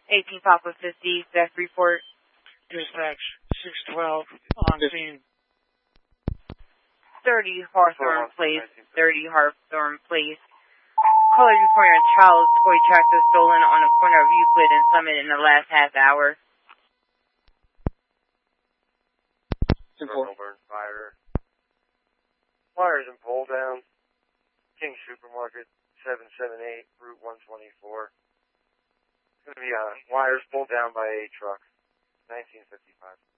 18 Papa 50, Beth report. Dispatch 612 on scene. 30 Hawthorne Place, 30 Hawthorne Place. Caller reporting a child's toy tractor stolen on the corner of Euclid and Summit in the last half hour. Burn fire. Wires and pole down. King Supermarket, 778, Route 124. It's going to be wires pulled down by a truck, 1955.